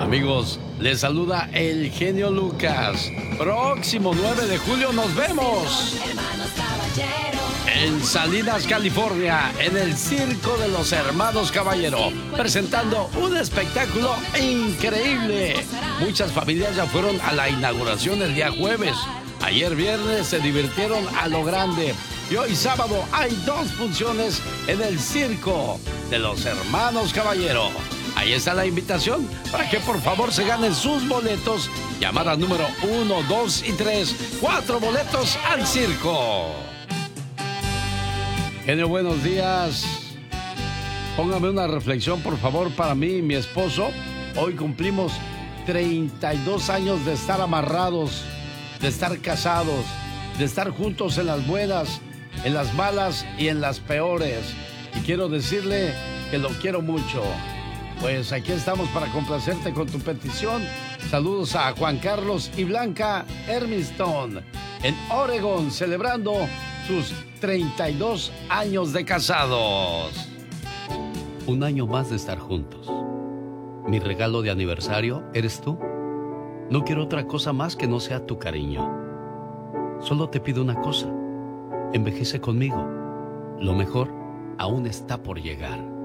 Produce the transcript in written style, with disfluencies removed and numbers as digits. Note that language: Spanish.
Amigos, les saluda el genio Lucas. Próximo 9 de julio nos vemos en Salinas, California, en el Circo de los Hermanos Caballero, presentando un espectáculo increíble. Muchas familias ya fueron a la inauguración el día jueves. Ayer viernes se divirtieron a lo grande. Y hoy sábado hay 2 funciones en el Circo de los Hermanos Caballero. Ahí está la invitación para que por favor se ganen sus boletos. Llamada número 1, 2 y 3. 4 boletos al circo. Genio, buenos días. Póngame una reflexión, por favor, para mí y mi esposo. Hoy cumplimos 32 años de estar amarrados, de estar casados, de estar juntos en las buenas, en las malas y en las peores. Y quiero decirle que lo quiero mucho. Pues aquí estamos para complacerte con tu petición. Saludos a Juan Carlos y Blanca Hermiston en Oregon, celebrando sus 32 años de casados. Un año más de estar juntos. Mi regalo de aniversario eres tú. No quiero otra cosa más que no sea tu cariño. Solo te pido una cosa. Envejece conmigo. Lo mejor aún está por llegar.